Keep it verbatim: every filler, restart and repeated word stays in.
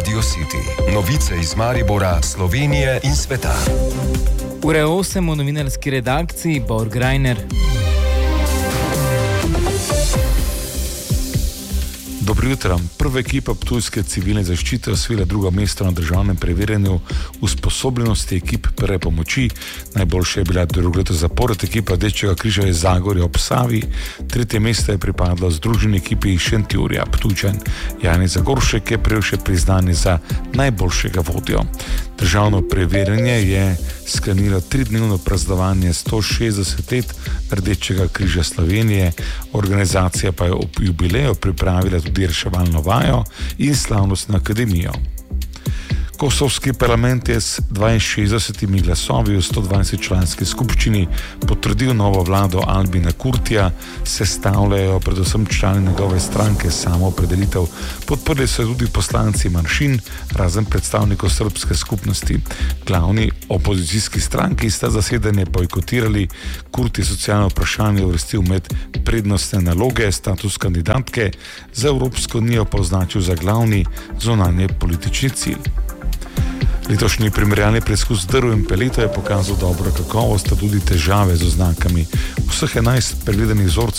Radio City. Novice iz Maribora, Slovenije in sveta. Ure osem v novinarski redakciji Bor Grajner. Dobro jutro. Prva ekipa ptujske civilne zaščite osvojila drugo mesto na državnem preverjanju usposobljenosti ekip prve pomoči. Najboljša je bila drugo leto zapored ekipa Rdečega križa iz Zagorja ob Savi. Tretje mesto je pripadlo združeni ekipi iz Šentjurja. Ptujčan Jani Zagoršek je prejel še priznanje za najboljšega vodjo. Državno preverjanje je sklenilo tridnevno praznovanje sto šestdeset let Rdečega križa Slovenije. Organizacija pa je ob jubileju pripravila tudi reševalno vajo in slavnostno akademijo. Kosovski parlament je s dvainšestdesetimi glasovi v sto dvajset članski skupščini potrdil novo vlado Albina Kurtija, sestavljajo predvsem člani njegove stranke Samoopredelitev. Podprli so tudi poslanci manjšin, razen predstavnikov srbske skupnosti. Glavni opozicijski stranki sta zasedanje bojkotirali. Kurti socialno vprašanje uvrstil med prednostne naloge, status kandidatke za Evropsko unijo pa označil za glavni zunanje politični cilj. Letošnji primerjalni preizkus drv in peleta je pokazal dobro kakovost, a tudi težave z oznakami. Vseh enajst pregledanih vzorcev